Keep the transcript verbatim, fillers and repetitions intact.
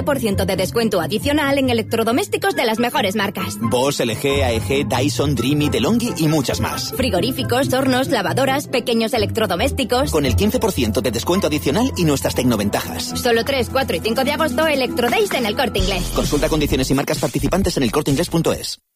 por ciento de descuento adicional en electrodomésticos de las mejores marcas. Bosch, L G, A E G, Dyson, Dreamy, DeLonghi y muchas más. Frigoríficos, hornos, lavadoras, pequeños electrodomésticos. Con el quince por ciento de descuento adicional y nuestras tecnoventajas. Solo tres, cuatro y cinco de agosto, Electrodays en El Corte Inglés. Consulta condiciones y marcas participantes en el corte inglés punto es.